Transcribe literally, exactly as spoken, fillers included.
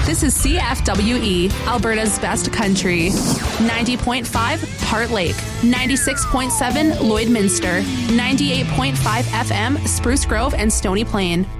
This is C F W E, Alberta's best country. ninety point five Heart Lake, ninety-six point seven Lloydminster, ninety-eight point five F M Spruce Grove and Stony Plain.